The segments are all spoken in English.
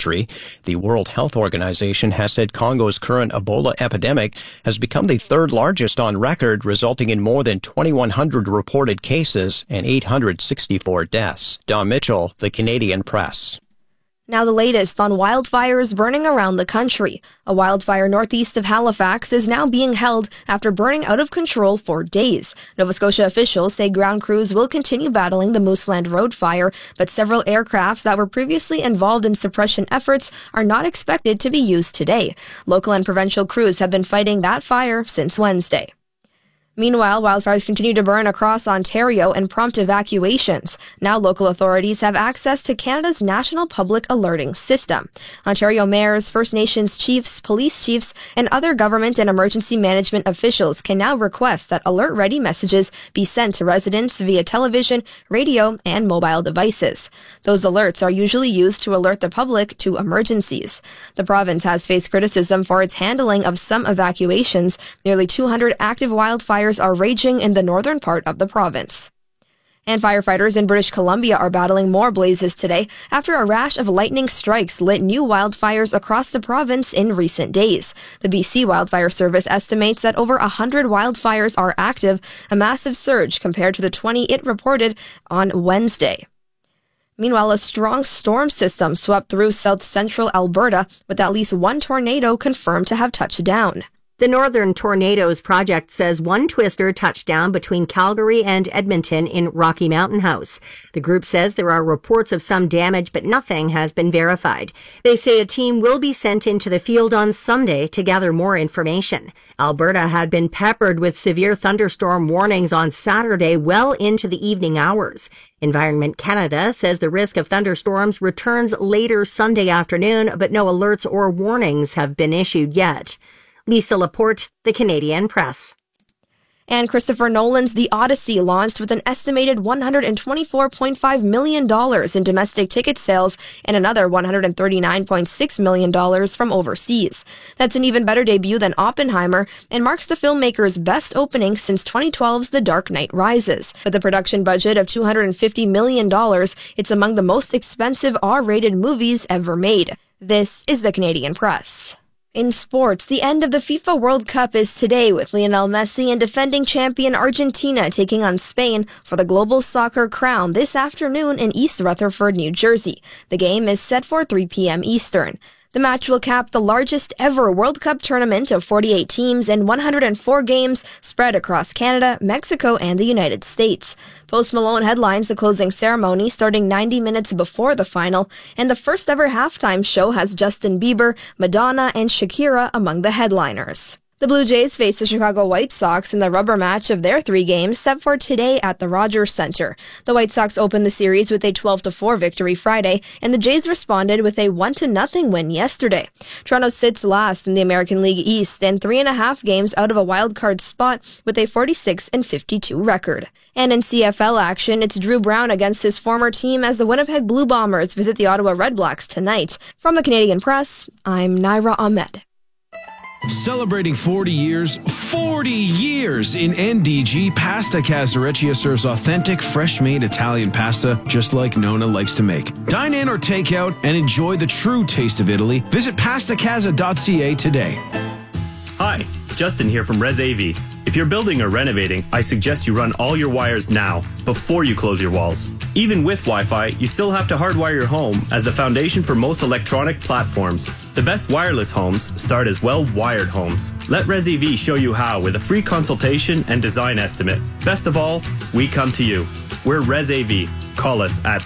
victory. The World Health Organization has said Congo's current Ebola epidemic has become the third largest on record, resulting in more than 2,100 reported cases and 864 deaths. Don Mitchell, The Canadian Press. Now the latest on wildfires burning around the country. A wildfire northeast of Halifax is now being held after burning out of control for days. Nova Scotia officials say ground crews will continue battling the Mooseland Road fire, but several aircrafts that were previously involved in suppression efforts are not expected to be used today. Local and provincial crews have been fighting that fire since Wednesday. Meanwhile, wildfires continue to burn across Ontario and prompt evacuations. Now local authorities have access to Canada's National Public Alerting System. Ontario mayors, First Nations chiefs, police chiefs, and other government and emergency management officials can now request that alert-ready messages be sent to residents via television, radio, and mobile devices. Those alerts are usually used to alert the public to emergencies. The province has faced criticism for its handling of some evacuations. Nearly 200 active wildfires are raging in the northern part of the province. And firefighters in British Columbia are battling more blazes today after a rash of lightning strikes lit new wildfires across the province in recent days. The BC Wildfire Service estimates that over 100 wildfires are active, a massive surge compared to the 20 it reported on Wednesday. Meanwhile, a strong storm system swept through south-central Alberta, with at least one tornado confirmed to have touched down. The Northern Tornadoes Project says one twister touched down between Calgary and Edmonton in Rocky Mountain House. The group says there are reports of some damage, but nothing has been verified. They say a team will be sent into the field on Sunday to gather more information. Alberta had been peppered with severe thunderstorm warnings on Saturday well into the evening hours. Environment Canada says the risk of thunderstorms returns later Sunday afternoon, but no alerts or warnings have been issued yet. Lisa Laporte, The Canadian Press. And Christopher Nolan's The Odyssey launched with an estimated $124.5 million in domestic ticket sales and another $139.6 million from overseas. That's an even better debut than Oppenheimer and marks the filmmaker's best opening since 2012's The Dark Knight Rises. With a production budget of $250 million, it's among the most expensive R-rated movies ever made. This is The Canadian Press. In sports, the end of the FIFA World Cup is today, with Lionel Messi and defending champion Argentina taking on Spain for the global soccer crown this afternoon in East Rutherford, New Jersey. The game is set for 3 p.m. Eastern. The match will cap the largest ever World Cup tournament of 48 teams and 104 games spread across Canada, Mexico, and the United States. Post Malone headlines the closing ceremony starting 90 minutes before the final, and the first ever halftime show has Justin Bieber, Madonna, and Shakira among the headliners. The Blue Jays face the Chicago White Sox in the rubber match of their 3 games set for today at the Rogers Center. The White Sox opened the series with a 12-4 victory Friday, and the Jays responded with a 1-0 win yesterday. Toronto sits last in the American League East and 3.5 games out of a wild-card spot with a 46-52 record. And in CFL action, it's Drew Brown against his former team as the Winnipeg Blue Bombers visit the Ottawa Redblacks tonight. From the Canadian Press, I'm Naira Ahmed. Celebrating 40 years in NDG, Pasta Casareccia serves authentic, fresh-made Italian pasta just like Nona likes to make. Dine in or take out and enjoy the true taste of Italy. Visit pastacasa.ca today. Hi, Justin here from Res AV. If you're building or renovating, I suggest you run all your wires now, before you close your walls. Even with Wi-Fi, you still have to hardwire your home as the foundation for most electronic platforms. The best wireless homes start as well-wired homes. Let Res AV show you how with a free consultation and design estimate. Best of all, we come to you. We're Res AV. Call us at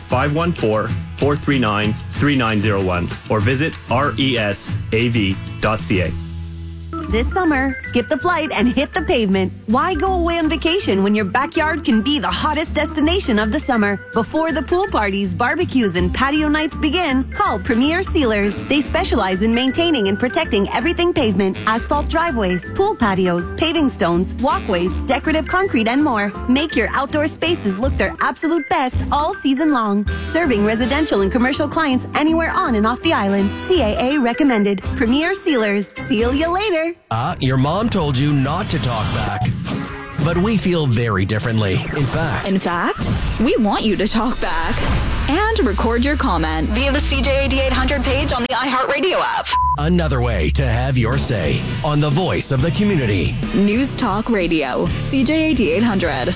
514-439-3901 or visit resav.ca. This summer, skip the flight and hit the pavement. Why go away on vacation when your backyard can be the hottest destination of the summer? Before the pool parties, barbecues, and patio nights begin, call Premier Sealers. They specialize in maintaining and protecting everything pavement, asphalt driveways, pool patios, paving stones, walkways, decorative concrete, and more. Make your outdoor spaces look their absolute best all season long. Serving residential and commercial clients anywhere on and off the island. CAA recommended. Premier Sealers. Seal you later. Your mom told you not to talk back. But we feel very differently. In fact, we want you to talk back and record your comment via the CJAD 800 page on the iHeartRadio app. Another way to have your say on the voice of the community. News Talk Radio, CJAD 800.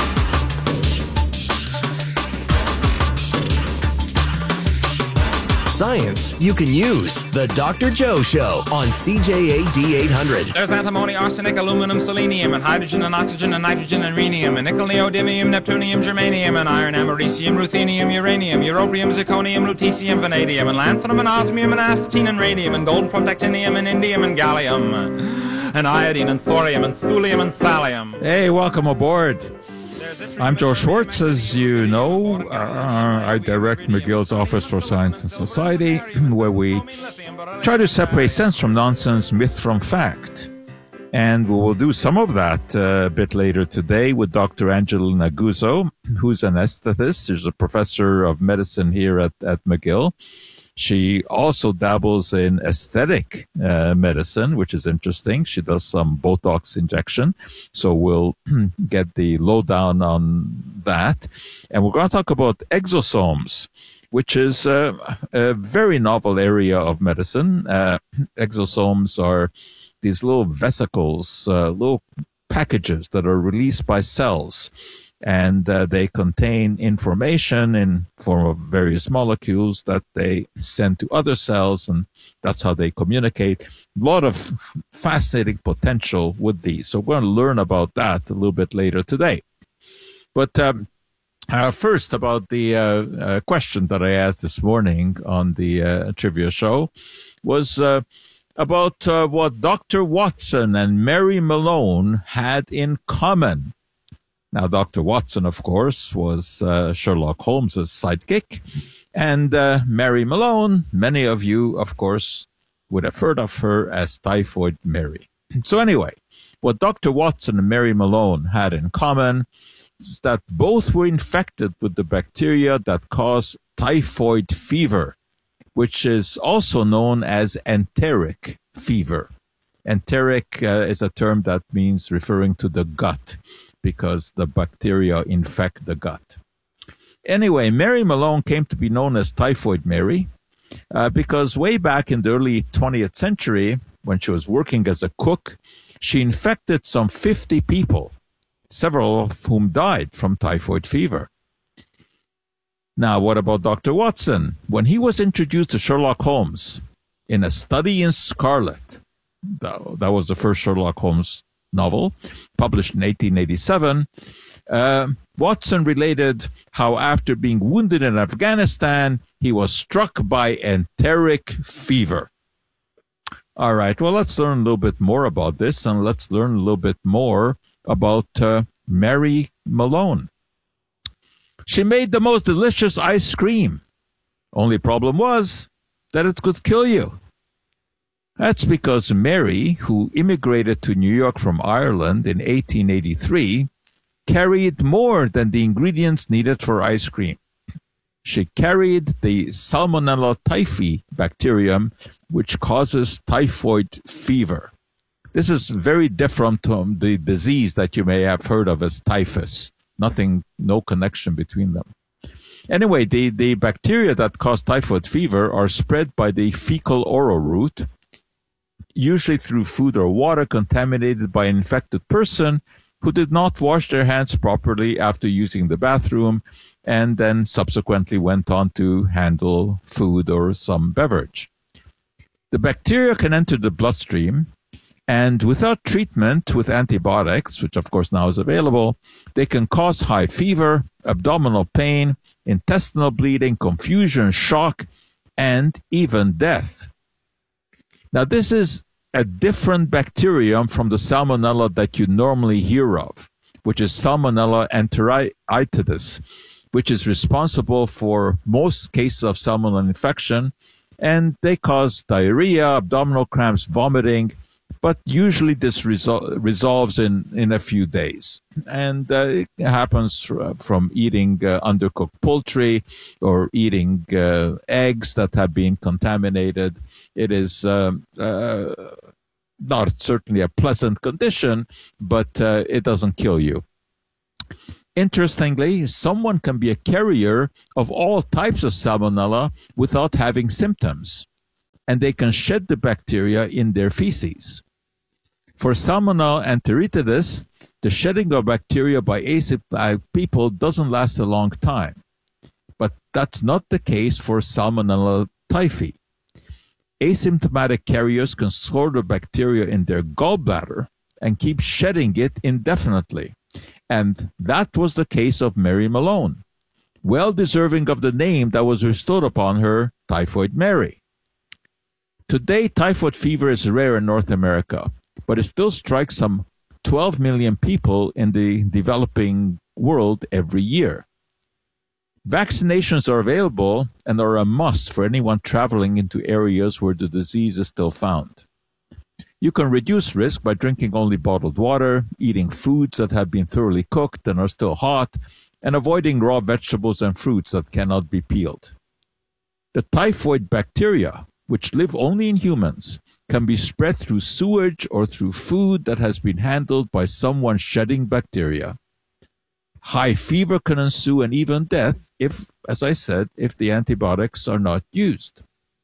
Science you can use. The Dr. Joe Show on CJAD 800. There's antimony, arsenic, aluminum, selenium, and hydrogen and oxygen and nitrogen and rhenium, and nickel, neodymium, neptunium, germanium, and iron, americium, ruthenium, uranium, europium, zirconium, lutetium, vanadium, and lanthanum, and osmium, and astatine, and radium, and gold, protactinium, and indium, and gallium, and iodine, and thorium, and thulium, and thallium. Hey, welcome aboard. I'm Joe Schwartz. As you know, I direct McGill's Office for Science and Society, where we try to separate sense from nonsense, myth from fact. And we will do some of that a bit later today with Dr. Angelina Guzzo, who's an anesthetist. She's a professor of medicine here at McGill. She also dabbles in aesthetic medicine, which is interesting. She does some Botox injection. So we'll get the lowdown on that. And we're going to talk about exosomes, which is a very novel area of medicine. Exosomes are these little vesicles, little packages that are released by cells. And they contain information in form of various molecules that they send to other cells, and that's how they communicate. A lot of fascinating potential with these. So we're going to learn about that a little bit later today. But first, about the question that I asked this morning on the trivia show was about what Dr. Watson and Mary Malone had in common. Now, Dr. Watson, of course, was Sherlock Holmes' sidekick. And Mary Malone, many of you, of course, would have heard of her as Typhoid Mary. So anyway, what Dr. Watson and Mary Malone had in common is that both were infected with the bacteria that cause typhoid fever, which is also known as enteric fever. Enteric is a term that means referring to the gut, because the bacteria infect the gut. Anyway, Mary Malone came to be known as Typhoid Mary because way back in the early 20th century, when she was working as a cook, she infected some 50 people, several of whom died from typhoid fever. Now, what about Dr. Watson? When he was introduced to Sherlock Holmes in A Study in Scarlet, that was the first Sherlock Holmes novel, published in 1887, Watson related how after being wounded in Afghanistan, he was struck by enteric fever. All right, well, let's learn a little bit more about this, and let's learn a little bit more about Mary Malone. She made the most delicious ice cream. Only problem was that it could kill you. That's because Mary, who immigrated to New York from Ireland in 1883, carried more than the ingredients needed for ice cream. She carried the Salmonella typhi bacterium, which causes typhoid fever. This is very different from the disease that you may have heard of as typhus. No connection between them. Anyway, the bacteria that cause typhoid fever are spread by the fecal-oral route, usually through food or water contaminated by an infected person who did not wash their hands properly after using the bathroom and then subsequently went on to handle food or some beverage. The bacteria can enter the bloodstream, and without treatment with antibiotics, which of course now is available, they can cause high fever, abdominal pain, intestinal bleeding, confusion, shock, and even death. Now, this is a different bacterium from the Salmonella that you normally hear of, which is Salmonella enteritidis, which is responsible for most cases of salmonella infection, and they cause diarrhea, abdominal cramps, vomiting, but usually this resolves in a few days. And it happens from eating undercooked poultry or eating eggs that have been contaminated. It is not certainly a pleasant condition, but it doesn't kill you. Interestingly, someone can be a carrier of all types of salmonella without having symptoms. and they can shed the bacteria in their feces. For Salmonella enteritidis, the shedding of bacteria by asymptomatic people doesn't last a long time. But that's not the case for Salmonella typhi. Asymptomatic carriers can store the bacteria in their gallbladder and keep shedding it indefinitely. And that was the case of Mary Malone, well deserving of the name that was bestowed upon her, Typhoid Mary. Today, typhoid fever is rare in North America, but it still strikes some 12 million people in the developing world every year. Vaccinations are available and are a must for anyone traveling into areas where the disease is still found. You can reduce risk by drinking only bottled water, eating foods that have been thoroughly cooked and are still hot, and avoiding raw vegetables and fruits that cannot be peeled. The typhoid bacteria, which live only in humans, can be spread through sewage or through food that has been handled by someone shedding bacteria. High fever can ensue and even death if, as I said, if the antibiotics are not used.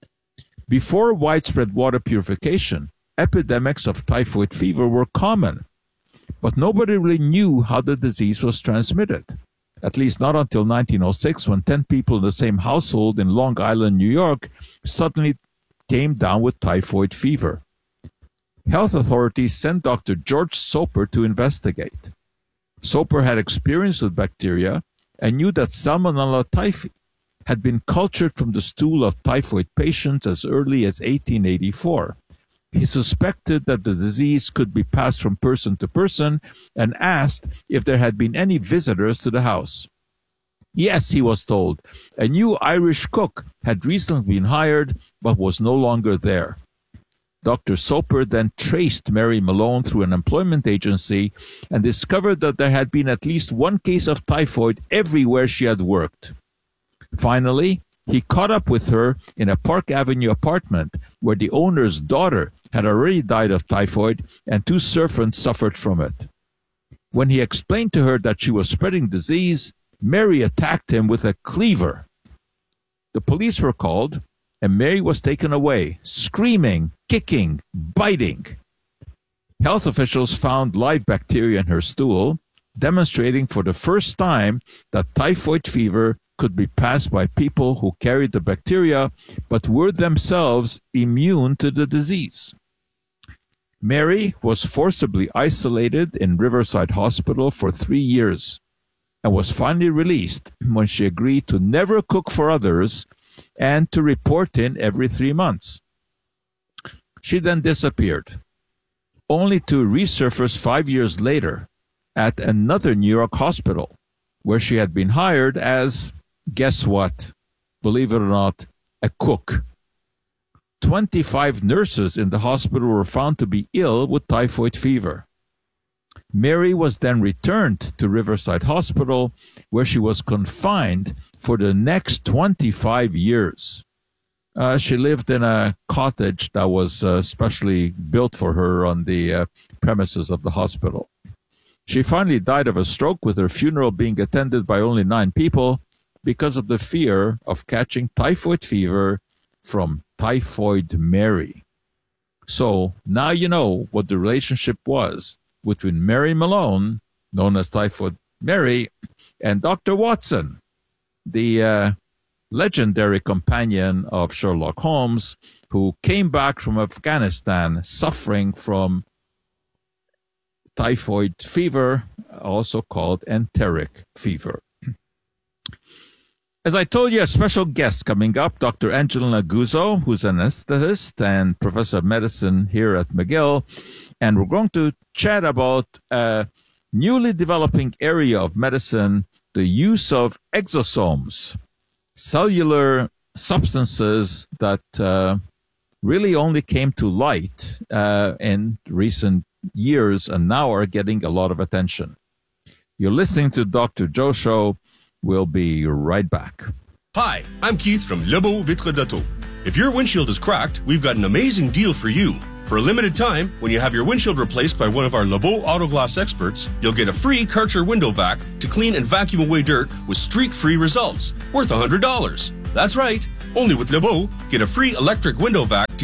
Before widespread water purification, epidemics of typhoid fever were common, but nobody really knew how the disease was transmitted, at least not until 1906, when 10 people in the same household in Long Island, New York, suddenly came down with typhoid fever. Health authorities sent Dr. George Soper to investigate. Soper had experience with bacteria and knew that Salmonella typhi had been cultured from the stool of typhoid patients as early as 1884. He suspected that the disease could be passed from person to person and asked if there had been any visitors to the house. Yes, he was told, a new Irish cook had recently been hired but was no longer there. Dr. Soper then traced Mary Malone through an employment agency and discovered that there had been at least one case of typhoid everywhere she had worked. Finally, he caught up with her in a Park Avenue apartment where the owner's daughter had already died of typhoid and 2 servants suffered from it. When he explained to her that she was spreading disease, Mary attacked him with a cleaver. The police were called, and Mary was taken away, screaming, kicking, biting. Health officials found live bacteria in her stool, demonstrating for the first time that typhoid fever could be passed by people who carried the bacteria but were themselves immune to the disease. Mary was forcibly isolated in Riverside Hospital for 3 years and was finally released when she agreed to never cook for others and to report in every 3 months. She then disappeared, only to resurface 5 years later at another New York hospital, where she had been hired as, guess what? Believe it or not, a cook. 25 nurses in the hospital were found to be ill with typhoid fever. Mary was then returned to Riverside Hospital, where she was confined for the next 25 years. She lived in a cottage that was specially built for her on the premises of the hospital. She finally died of a stroke, with her funeral being attended by only 9 people because of the fear of catching typhoid fever from Typhoid Mary. So now you know what the relationship was between Mary Malone, known as Typhoid Mary, and Dr. Watson, the legendary companion of Sherlock Holmes, who came back from Afghanistan suffering from typhoid fever, also called enteric fever. As I told you, a special guest coming up, Dr. Angelina Guzzo, who's an anesthetist and professor of medicine here at McGill, and we're going to chat about a newly developing area of medicine, the use of exosomes, cellular substances that really only came to light in recent years and now are getting a lot of attention. You're listening to Dr. Joe Show. We'll be right back. Hi, I'm Keith from Lebeau Vitre d'Auto. If your windshield is cracked, we've got an amazing deal for you. For a limited time, when you have your windshield replaced by one of our Lebeau Auto Glass experts, you'll get a free Karcher window vac to clean and vacuum away dirt with streak-free results, worth $100. That's right. Only with Lebeau, get a free electric window vac to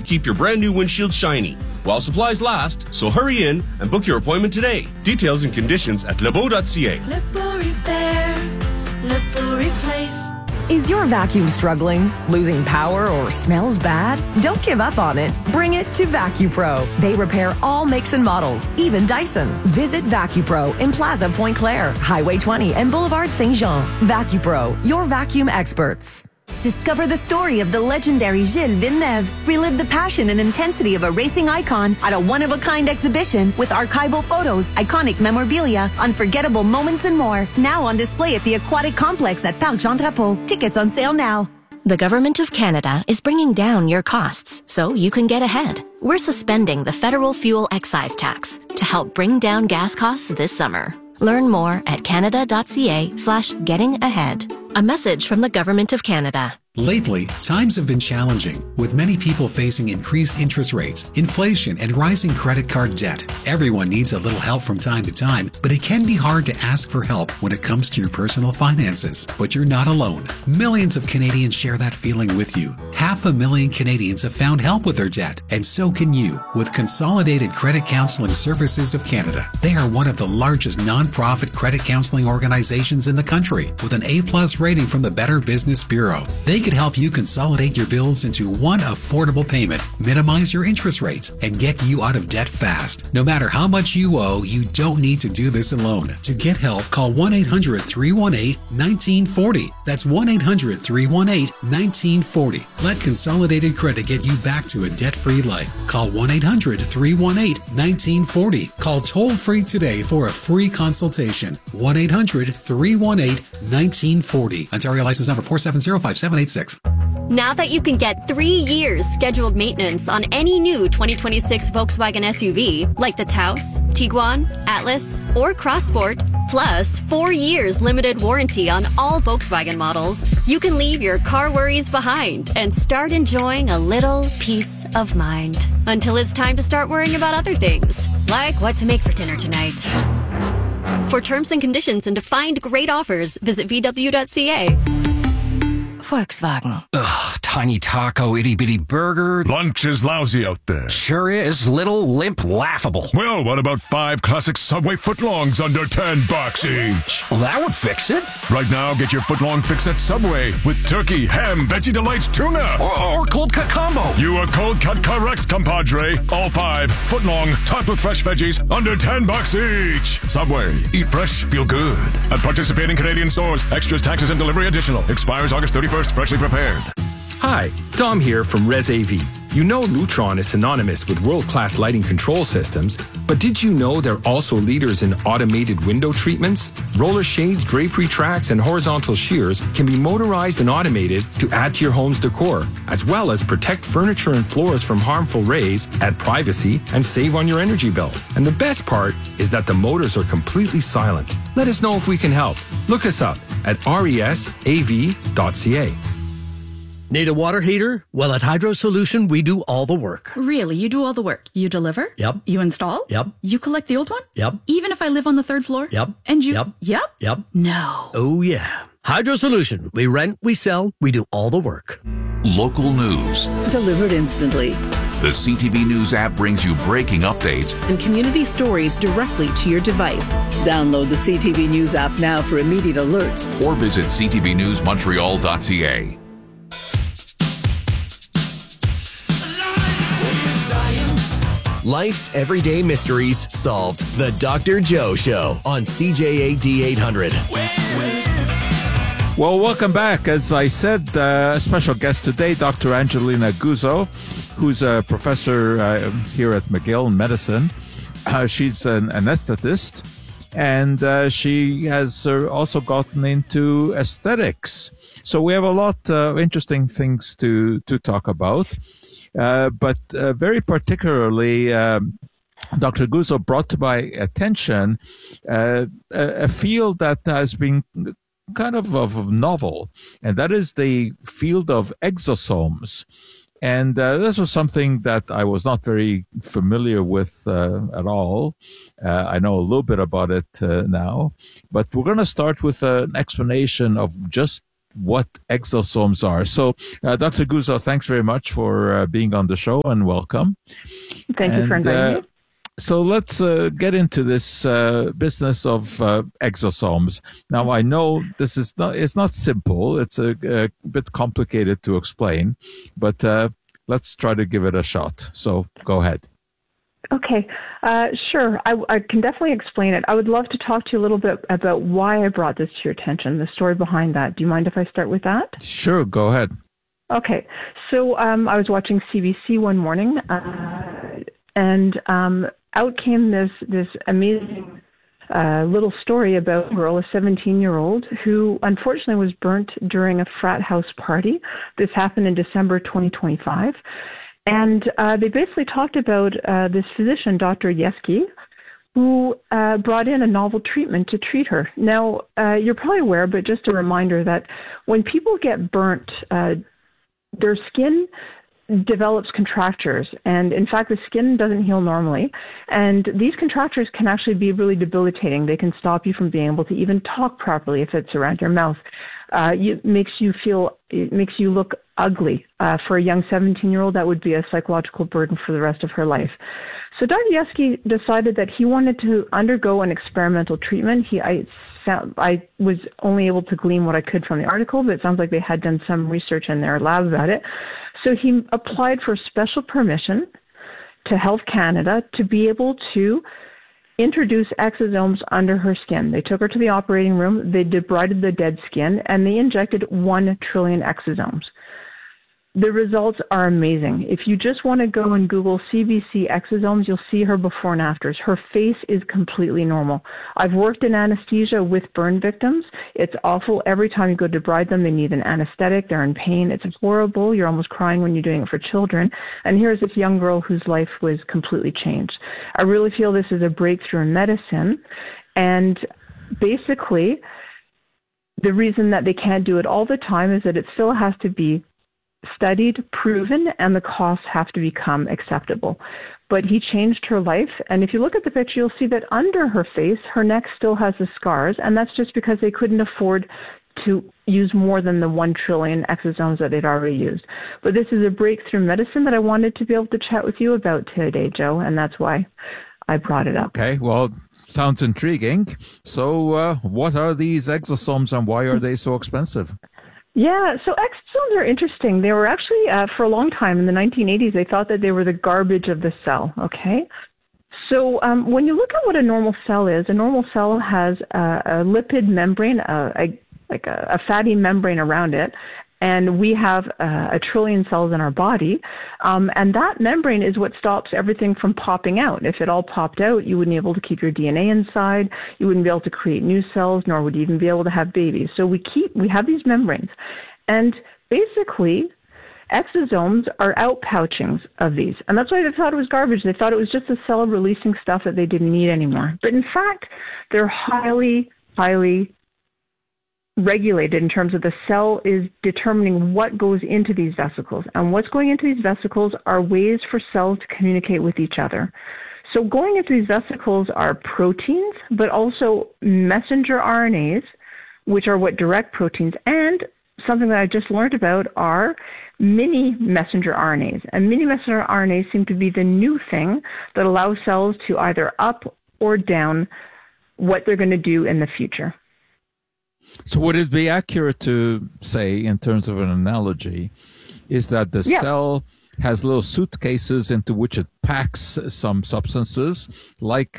to keep your brand new windshield shiny. While supplies last, so hurry in and book your appointment today. Details and conditions at lebeau.ca. Lebeau Repair, Lebeau Replace. Is your vacuum struggling, losing power, or smells bad? Don't give up on it. Bring it to VacuPro. They repair all makes and models, even Dyson. Visit VacuPro in Plaza Pointe-Claire, Highway 20, and Boulevard Saint-Jean. VacuPro, your vacuum experts. Discover the story of the legendary Gilles Villeneuve. Relive the passion and intensity of a racing icon at a one-of-a-kind exhibition with archival photos, iconic memorabilia, unforgettable moments, and more. Now on display at the Aquatic Complex at Parc Jean Drapeau. Tickets on sale now. The Government of Canada is bringing down your costs so you can get ahead. We're suspending the federal fuel excise tax to help bring down gas costs this summer. Learn more at canada.ca/gettingahead. A message from the Government of Canada. Lately, times have been challenging, with many people facing increased interest rates, inflation, and rising credit card debt. Everyone needs a little help from time to time, but it can be hard to ask for help when it comes to your personal finances. But you're not alone. Millions of Canadians share that feeling with you. 500,000 Canadians have found help with their debt, and so can you with Consolidated Credit Counseling Services of Canada. They are one of the largest non-profit credit counseling organizations in the country, with an A+ rating from the Better Business Bureau. They could help you consolidate your bills into one affordable payment, minimize your interest rates, and get you out of debt fast. No matter how much you owe, you don't need to do this alone. To get help, call 1-800-318-1940. That's 1-800-318-1940. Let Consolidated Credit get you back to a debt-free life. Call 1-800-318-1940. Call toll-free today for a free consultation. 1-800-318-1940. Ontario license number 4705786. Now that you can get 3 years scheduled maintenance on any new 2026 Volkswagen SUV, like the Taos, Tiguan, Atlas, or Crossport, plus 4 years limited warranty on all Volkswagen models, you can leave your car worries behind and start enjoying a little peace of mind. Until it's time to start worrying about other things, like what to make for dinner tonight. For terms and conditions and to find great offers, visit VW.ca. Volkswagen. Ugh, tiny taco, itty-bitty burger. Lunch is lousy out there. Sure is. Little, limp, laughable. Well, what about 5 classic Subway footlongs under $10 each? Well, that would fix it. Right now, get your footlong fix at Subway with turkey, ham, Veggie Delights, tuna. Or cold cut combo. You are cold cut correct, compadre. All 5 footlong, topped with fresh veggies, under $10 each. Subway. Eat fresh, feel good. At participating Canadian stores. Extras, taxes, and delivery additional. Expires August 31st. Freshly prepared. Hi, Dom here from Res AV. You know Lutron is synonymous with world-class lighting control systems, but did you know they're also leaders in automated window treatments? Roller shades, drapery tracks, and horizontal shears can be motorized and automated to add to your home's decor, as well as protect furniture and floors from harmful rays, add privacy, and save on your energy bill. And the best part is that the motors are completely silent. Let us know if we can help. Look us up at resav.ca. Need a water heater? Well, at Hydro Solution, we do all the work. Really? You do all the work? You deliver? Yep. You install? Yep. You collect the old one? Yep. Even if I live on the 3rd floor? Yep. And you? Yep. Yep? Yep. No. Oh, yeah. Hydro Solution. We rent, we sell, we do all the work. Local news. Delivered instantly. The CTV News app brings you breaking updates and community stories directly to your device. Download the CTV News app now for immediate alerts. Or visit ctvnewsmontreal.ca. Life's everyday mysteries solved. The Dr. Joe Show on CJAD 800. Well, welcome back. As I said, special guest today, Dr. Angelina Guzzo, who's a professor here at McGill in medicine. She's an anesthetist, and she has also gotten into aesthetics. So we have a lot of interesting things to talk about. But very particularly, Dr. Guzzo brought to my attention a field that has been kind of novel, and that is the field of exosomes. And this was something that I was not very familiar with at all. I know a little bit about it now, but we're going to start with an explanation of just what exosomes are. So, Dr. Guzzo, thanks very much for being on the show, and welcome. Thank you for inviting me. So let's get into this business of exosomes. Now, I know it's not simple. It's a bit complicated to explain, but let's try to give it a shot. So go ahead. Okay, sure. I can definitely explain it. I would love to talk to you a little bit about why I brought this to your attention, the story behind that. Do you mind if I start with that? Sure, go ahead. Okay, so I was watching CBC one morning, and out came this amazing little story about a girl, a 17-year-old, who unfortunately was burnt during a frat house party. This happened in December 2025. And they basically talked about this physician, Dr. Yeski, who brought in a novel treatment to treat her. Now, you're probably aware, but just a reminder that when people get burnt, their skin develops contractures, and in fact the skin doesn't heal normally, and these contractures can actually be really debilitating. They can stop you from being able to even talk properly if it's around your mouth. It makes you look ugly. For a young 17-year-old, that would be a psychological burden for the rest of her life. So Dr. Yeski decided that he wanted to undergo an experimental treatment. I was only able to glean what I could from the article, but it sounds like they had done some research in their lab about it. So he applied for special permission to Health Canada to be able to introduce exosomes under her skin. They took her to the operating room, they debrided the dead skin, and they injected 1 trillion exosomes. The results are amazing. If you just want to go and Google CBC exosomes, you'll see her before and afters. Her face is completely normal. I've worked in anesthesia with burn victims. It's awful. Every time you go to debride them, they need an anesthetic. They're in pain. It's horrible. You're almost crying when you're doing it for children. And here's this young girl whose life was completely changed. I really feel this is a breakthrough in medicine. And basically, the reason that they can't do it all the time is that it still has to be studied, proven, and the costs have to become acceptable. But he changed her life, and if you look at the picture, you'll see that under her face, her neck still has the scars, and that's just because they couldn't afford to use more than the 1 trillion exosomes that they'd already used. But this is a breakthrough medicine that I wanted to be able to chat with you about today, Joe, and that's why I brought it up. Okay, well, sounds intriguing. So what are these exosomes and why are they so expensive? Yeah, so exosomes are interesting. They were actually, for a long time in the 1980s, they thought that they were the garbage of the cell, okay? So when you look at what a normal cell is, a normal cell has a lipid membrane, like a fatty membrane around it, and we have 1 trillion cells in our body, and that membrane is what stops everything from popping out. If it all popped out, you wouldn't be able to keep your DNA inside, you wouldn't be able to create new cells, nor would you even be able to have babies. So we have these membranes, and basically, exosomes are outpouchings of these, and that's why they thought it was garbage. They thought it was just a cell releasing stuff that they didn't need anymore. But in fact, they're highly, highly regulated in terms of the cell is determining what goes into these vesicles. And what's going into these vesicles are ways for cells to communicate with each other. So going into these vesicles are proteins, but also messenger RNAs, which are what direct proteins, and something that I just learned about are mini messenger RNAs. And mini messenger RNAs seem to be the new thing that allows cells to either up or down what they're going to do in the future. So would it be accurate to say, in terms of an analogy, is that the cell has little suitcases into which it packs some substances like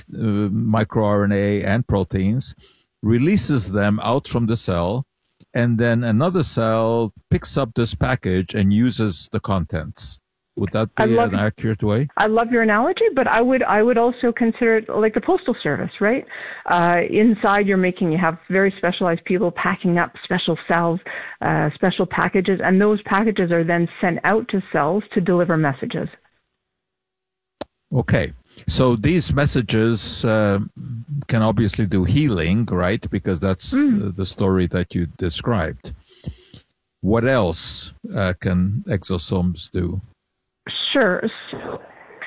microRNA and proteins, releases them out from the cell, and then another cell picks up this package and uses the contents? Would that be an accurate way? I love your analogy, but I would also consider it like the Postal Service, right? Inside you have very specialized people packing up special cells, special packages, and those packages are then sent out to cells to deliver messages. Okay. So these messages can obviously do healing, right? Because that's the story that you described. What else can exosomes do? Sure. So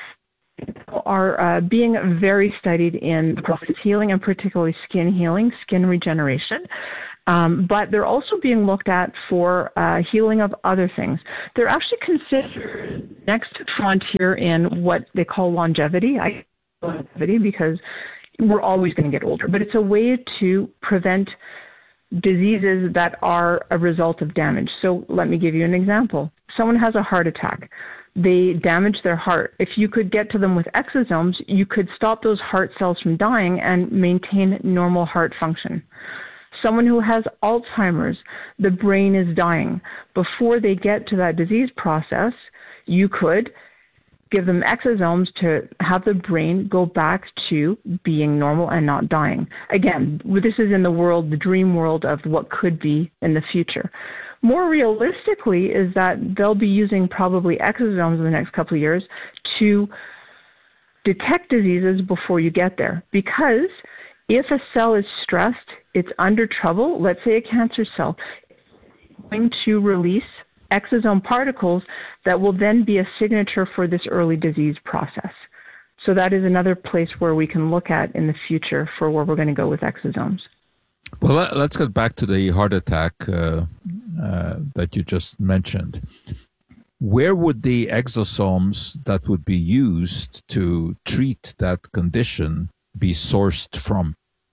are being very studied in the process of healing, and particularly skin healing, skin regeneration. But they're also being looked at for healing of other things. They're actually considered next frontier in what they call longevity. I call longevity because we're always going to get older, but it's a way to prevent diseases that are a result of damage. So let me give you an example. Someone has a heart attack. They damage their heart. If you could get to them with exosomes, you could stop those heart cells from dying and maintain normal heart function. Someone who has Alzheimer's, the brain is dying. Before they get to that disease process, you could give them exosomes to have the brain go back to being normal and not dying. Again, this is in the dream world of what could be in the future. More realistically is that they'll be using probably exosomes in the next couple of years to detect diseases before you get there. Because if a cell is stressed, it's under trouble, let's say a cancer cell, it's going to release exosome particles that will then be a signature for this early disease process. So that is another place where we can look at in the future for where we're going to go with exosomes. Well, let's get back to the heart attack that you just mentioned. Where would the exosomes that would be used to treat that condition be sourced from?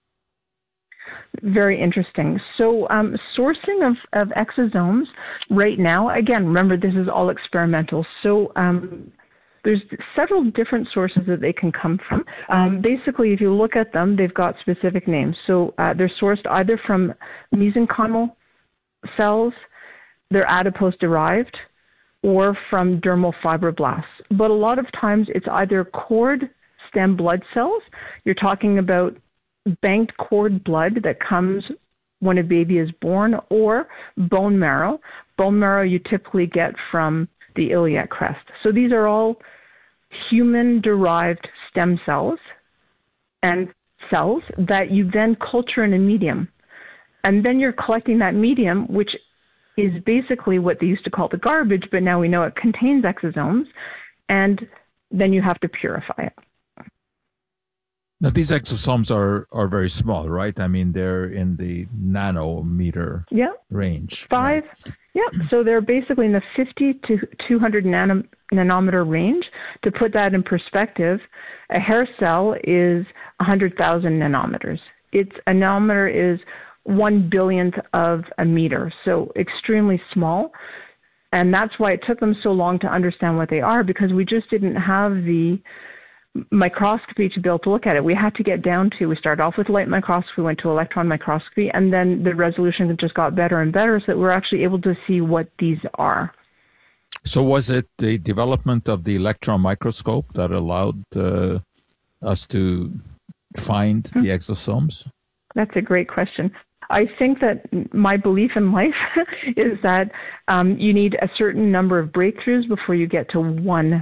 Very interesting. So sourcing of exosomes right now, again, remember this is all experimental. So there's several different sources that they can come from. Basically, if you look at them, they've got specific names. So they're sourced either from mesenchymal cells, they're adipose-derived, or from dermal fibroblasts. But a lot of times it's either cord stem blood cells. You're talking about banked cord blood that comes when a baby is born, or bone marrow. Bone marrow you typically get from the iliac crest. So these are all human-derived stem cells and cells that you then culture in a medium. And then you're collecting that medium, which is basically what they used to call the garbage, but now we know it contains exosomes, and then you have to purify it. Now, these exosomes are very small, right? I mean, they're in the nanometer range. Right? So they're basically in the 50 to 200 nanometer range. To put that in perspective, a hair cell is 100,000 nanometers. A nanometer is 1 billionth of a meter, so extremely small. And that's why it took them so long to understand what they are, because we just didn't have the microscopy to be able to look at it. We had to get down to, we started off with light microscopy, went to electron microscopy, and then the resolution just got better and better so that we're actually able to see what these are. So was it the development of the electron microscope that allowed us to find the exosomes? That's a great question. I think that my belief in life is that you need a certain number of breakthroughs before you get to one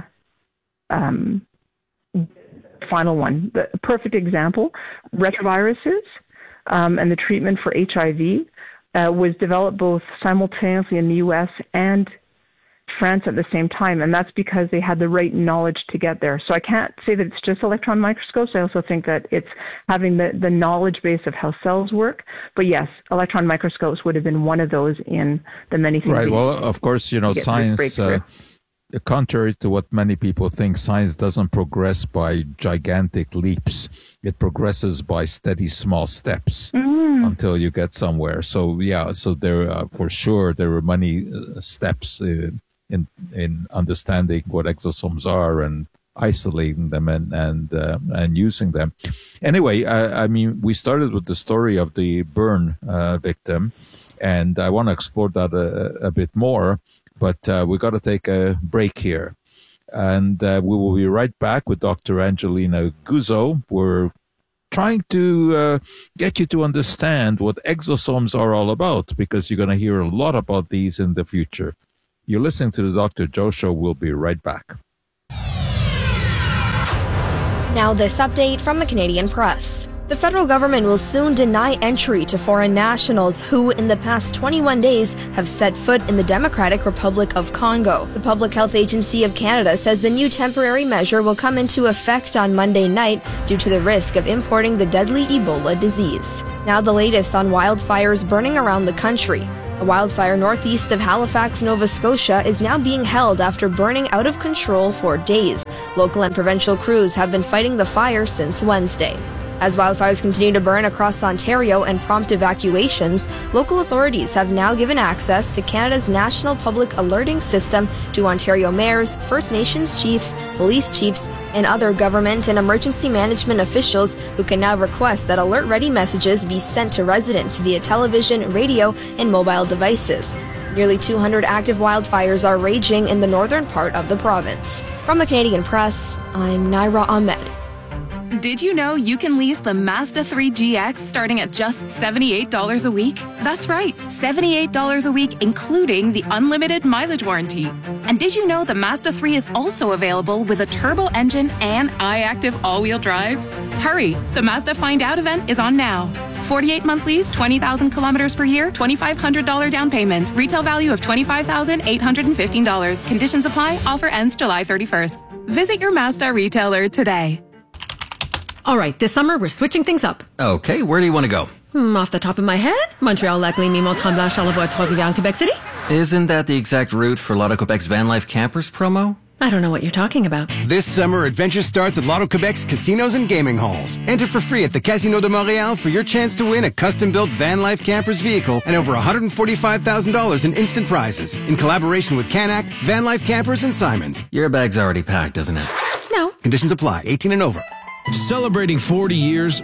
final one. The perfect example, retroviruses and the treatment for HIV was developed both simultaneously in the U.S. and France at the same time, and that's because they had the right knowledge to get there. So I can't say that it's just electron microscopes. I also think that it's having the knowledge base of how cells work. But yes, electron microscopes would have been one of those in the many things. Right. Well, of course, science, contrary to what many people think, science doesn't progress by gigantic leaps. It progresses by steady small steps until you get somewhere. So, so there for sure there were many steps in understanding what exosomes are and isolating them and using them. Anyway, I mean, we started with the story of the burn victim, and I want to explore that a bit more. But we got to take a break here. And we will be right back with Dr. Angelina Guzzo. We're trying to get you to understand what exosomes are all about, because you're going to hear a lot about these in the future. You're listening to the Dr. Joe Show. We'll be right back. Now this update from the Canadian Press. The federal government will soon deny entry to foreign nationals who, in the past 21 days, have set foot in the Democratic Republic of Congo. The Public Health Agency of Canada says the new temporary measure will come into effect on Monday night due to the risk of importing the deadly Ebola disease. Now the latest on wildfires burning around the country. A wildfire northeast of Halifax, Nova Scotia is now being held after burning out of control for days. Local and provincial crews have been fighting the fire since Wednesday. As wildfires continue to burn across Ontario and prompt evacuations, local authorities have now given access to Canada's National Public Alerting System to Ontario mayors, First Nations chiefs, police chiefs, and other government and emergency management officials who can now request that alert-ready messages be sent to residents via television, radio, and mobile devices. Nearly 200 active wildfires are raging in the northern part of the province. From the Canadian Press, I'm Naira Ahmed. Did you know you can lease the Mazda 3 GX starting at just $78 a week? That's right, $78 a week, including the unlimited mileage warranty. And did you know the Mazda 3 is also available with a turbo engine and iActive all-wheel drive? Hurry, the Mazda Find Out event is on now. 48-month lease, 20,000 kilometers per year, $2,500 down payment. Retail value of $25,815. Conditions apply. Offer ends July 31st. Visit your Mazda retailer today. All right, this summer we're switching things up. Okay, where do you want to go? Off the top of my head, Montreal, Lac-Lémy, Mont-Tremblant, Charlevoix, Trois-Rivières, Quebec City. Isn't that the exact route for Lotto Quebec's Van Life Campers promo? I don't know what you're talking about. This summer, adventure starts at Lotto Quebec's casinos and gaming halls. Enter for free at the Casino de Montréal for your chance to win a custom-built Van Life Campers vehicle and over $145,000 in instant prizes. In collaboration with Canac, Van Life Campers, and Simons. Your bag's already packed, isn't it? No. Conditions apply. 18 and over. Celebrating 40 years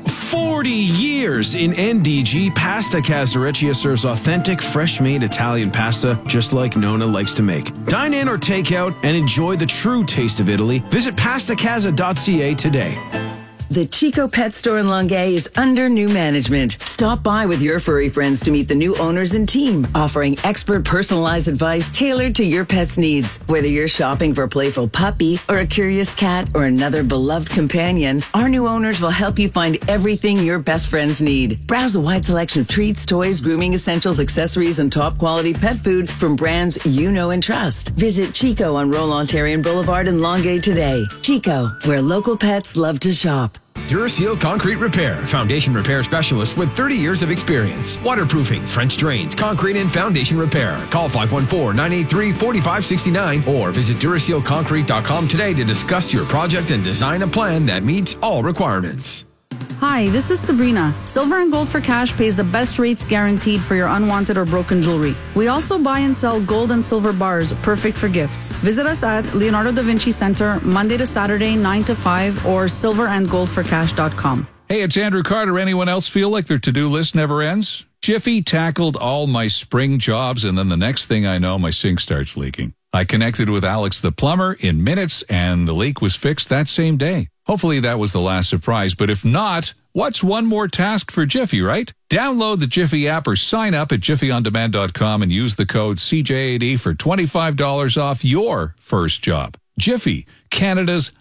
in NDG, Pasta Casareccia serves authentic, fresh-made Italian pasta just like Nona likes to make. Dine in or take out and enjoy the true taste of Italy. Visit pastacasa.ca today. The Chico Pet Store in Longueuil is under new management. Stop by with your furry friends to meet the new owners and team, offering expert personalized advice tailored to your pet's needs. Whether you're shopping for a playful puppy or a curious cat or another beloved companion, our new owners will help you find everything your best friends need. Browse a wide selection of treats, toys, grooming essentials, accessories, and top quality pet food from brands you know and trust. Visit Chico on Roland-Ontarian Boulevard in Longueuil today. Chico, where local pets love to shop. Duraseal Concrete Repair, foundation repair specialist with 30 years of experience. Waterproofing, French drains, concrete and foundation repair. Call 514-983-4569 or visit DurasealConcrete.com today to discuss your project and design a plan that meets all requirements. Hi, this is Sabrina. Silver and Gold for Cash pays the best rates guaranteed for your unwanted or broken jewelry. We also buy and sell gold and silver bars, perfect for gifts. Visit us at Leonardo da Vinci Center, Monday to Saturday, 9 to 5, or silverandgoldforcash.com. Hey, it's Andrew Carter. Anyone else feel like their to-do list never ends? Jiffy tackled all my spring jobs, and then the next thing I know, my sink starts leaking. I connected with Alex the plumber in minutes, and the leak was fixed that same day. Hopefully that was the last surprise, but if not, what's one more task for Jiffy, right? Download the Jiffy app or sign up at jiffyondemand.com and use the code CJAD for $25 off your first job. Jiffy, Canada's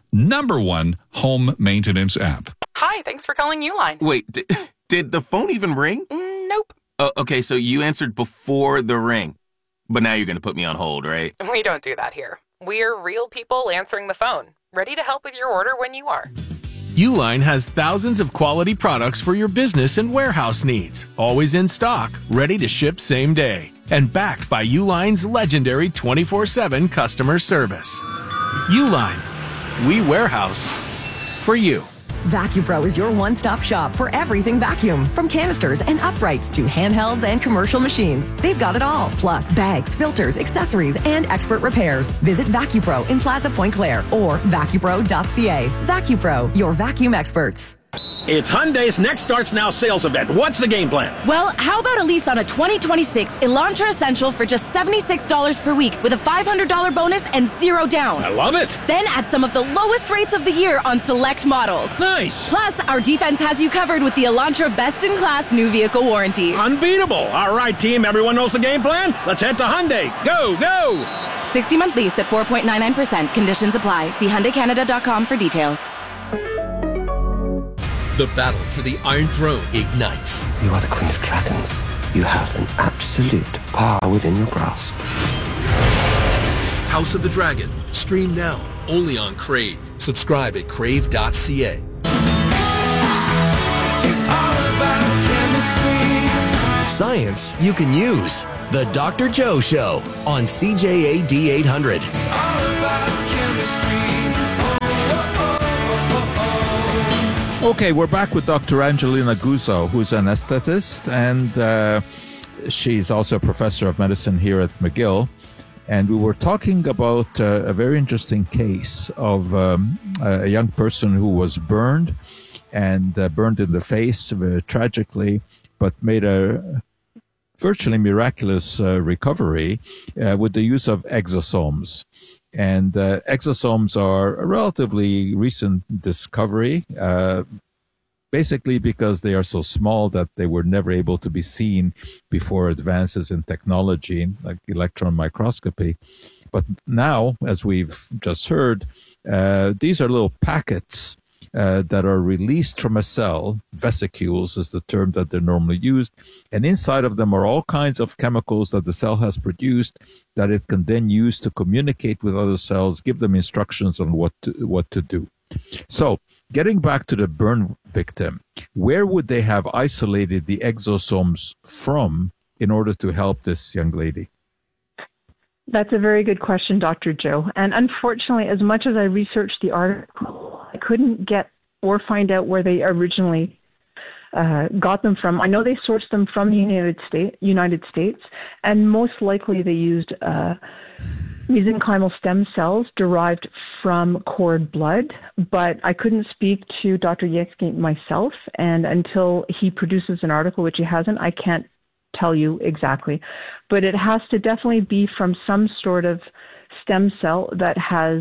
#1 home maintenance app. Hi, thanks for calling Uline. Wait, did the phone even ring? Nope. Oh, okay, so you answered before the ring. But now you're going to put me on hold, right? We don't do that here. We're real people answering the phone, ready to help with your order when you are. Uline has thousands of quality products for your business and warehouse needs. Always in stock, ready to ship same day. And backed by Uline's legendary 24/7 customer service. Uline. We warehouse for you. VacuPro is your one-stop shop for everything vacuum. From canisters and uprights to handhelds and commercial machines. They've got it all. Plus bags, filters, accessories, and expert repairs. Visit VacuPro in Plaza Point Claire or vacupro.ca. VacuPro, your vacuum experts. It's Hyundai's Next Starts Now sales event. What's the game plan? Well, how about a lease on a 2026 Elantra Essential for just $76 per week with a $500 bonus and zero down? I love it. Then add some of the lowest rates of the year on select models. Nice. Plus, our defense has you covered with the Elantra Best-in-Class New Vehicle Warranty. Unbeatable. All right, team. Everyone knows the game plan? Let's head to Hyundai. Go, go. 60-month lease at 4.99%. Conditions apply. See HyundaiCanada.com for details. The battle for the Iron Throne ignites. You are the Queen of Dragons. You have an absolute power within your grasp. House of the Dragon. Stream now, only on Crave. Subscribe at crave.ca. It's all about chemistry. Science you can use. The Dr. Joe Show on CJAD 800. It's all about chemistry. Okay, we're back with Dr. Angelina Guzzo, who's an anesthetist, and she's also a professor of medicine here at McGill. And we were talking about a very interesting case of a young person who was burned burned in the face tragically, but made a virtually miraculous recovery with the use of exosomes. And exosomes are a relatively recent discovery, basically because they are so small that they were never able to be seen before advances in technology, like electron microscopy. But now, as we've just heard, these are little packets that are released from a cell. Vesicles is the term that they're normally used. And inside of them are all kinds of chemicals that the cell has produced that it can then use to communicate with other cells, give them instructions on what to do. So, getting back to the burn victim, where would they have isolated the exosomes from in order to help this young lady? That's a very good question, Dr. Joe. And unfortunately, as much as I researched the article, I couldn't get or find out where they originally got them from. I know they sourced them from the United States, and most likely they used mesenchymal stem cells derived from cord blood, but I couldn't speak to Dr. Yansky myself, and until he produces an article, which he hasn't, I can't tell you exactly. But it has to definitely be from some sort of stem cell that has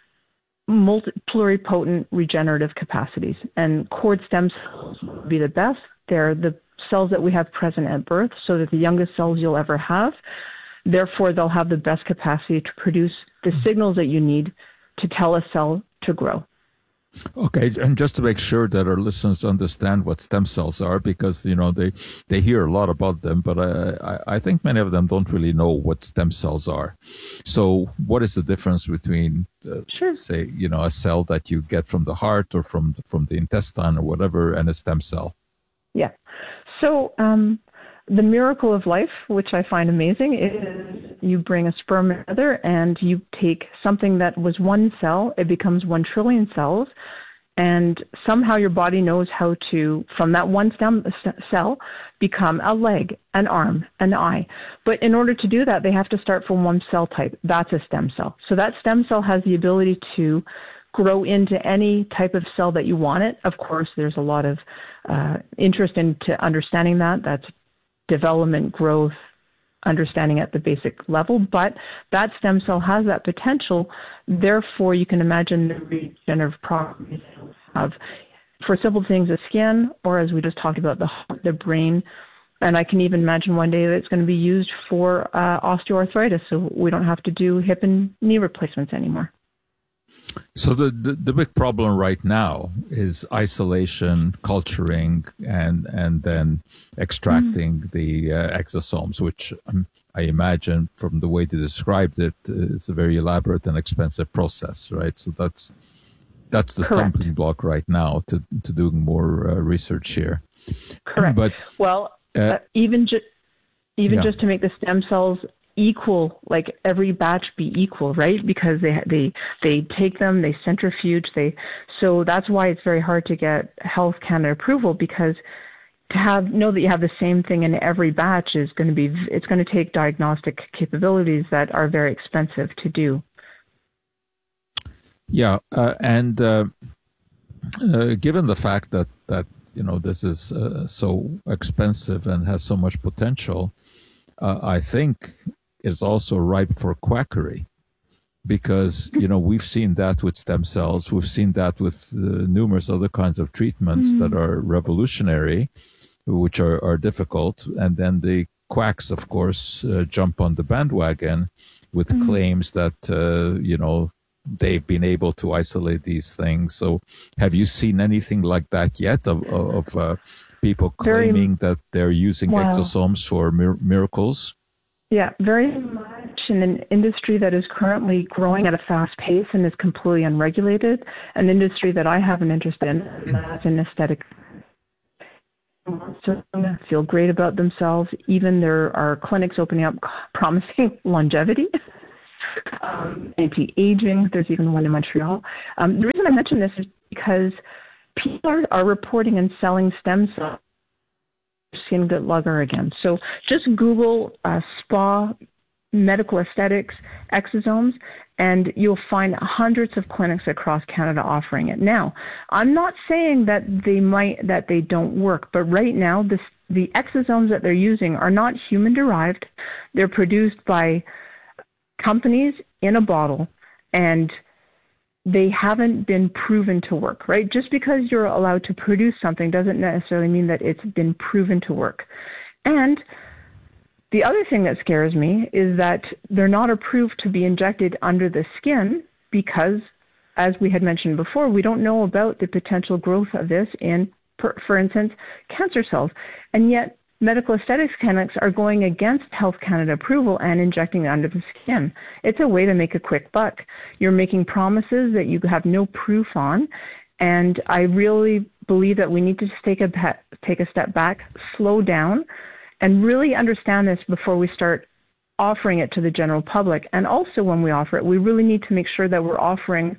pluripotent regenerative capacities. And cord stem cells would be the best. They're the cells that we have present at birth, so that the youngest cells you'll ever have. Therefore, they'll have the best capacity to produce the signals that you need to tell a cell to grow. Okay, and just to make sure that our listeners understand what stem cells are, because, you know, they hear a lot about them, but I think many of them don't really know what stem cells are. So what is the difference between, say, you know, a cell that you get from the heart or from the intestine or whatever, and a stem cell? Yeah. So the miracle of life, which I find amazing, is you bring a sperm together and you take something that was one cell, it becomes 1 trillion cells, and somehow your body knows how to, from that one stem cell, become a leg, an arm, an eye. But in order to do that, they have to start from one cell type. That's a stem cell. So that stem cell has the ability to grow into any type of cell that you want it. Of course, there's a lot of interest into understanding that. That's development, growth, understanding at the basic level, but that stem cell has that potential. Therefore, you can imagine the regenerative properties of, for simple things, the skin, or as we just talked about, the brain. And I can even imagine one day that it's going to be used for osteoarthritis, so we don't have to do hip and knee replacements anymore. So the big problem right now is isolation, culturing, and then extracting the exosomes, which I imagine from the way they described it is a very elaborate and expensive process, right? So that's the stumbling block right now to doing more research here. Correct. But even just to make the stem cells equal, like every batch be equal, right? Because they take them, they centrifuge, so that's why it's very hard to get Health Canada approval, because to know that you have the same thing in every batch it's going to take diagnostic capabilities that are very expensive to do. Yeah, and given the fact that you know this is so expensive and has so much potential, I think is also ripe for quackery, because you know we've seen that with stem cells, we've seen that with numerous other kinds of treatments that are revolutionary, which are difficult, and then the quacks, of course, jump on the bandwagon with claims that you know they've been able to isolate these things. So have you seen anything like that yet of people claiming that they're using exosomes for miracles? Yeah, very much in an industry that is currently growing at a fast pace and is completely unregulated, an industry that I have an interest in, and that's in aesthetic. So feel great about themselves. Even there are clinics opening up promising longevity, anti-aging. There's even one in Montreal. The reason I mention this is because people are reporting and selling stem cells. Skin get lugger again. So just Google spa, medical aesthetics, exosomes, and you'll find hundreds of clinics across Canada offering it. Now, I'm not saying that they don't work, but right now the exosomes that they're using are not human derived. They're produced by companies in a bottle, and they haven't been proven to work, right? Just because you're allowed to produce something doesn't necessarily mean that it's been proven to work. And the other thing that scares me is that they're not approved to be injected under the skin because, as we had mentioned before, we don't know about the potential growth of this in, for instance, cancer cells. And yet medical aesthetics clinics are going against Health Canada approval and injecting it under the skin. It's a way to make a quick buck. You're making promises that you have no proof on, and I really believe that we need to just take a step back, slow down, and really understand this before we start offering it to the general public. And also when we offer it, we really need to make sure that we're offering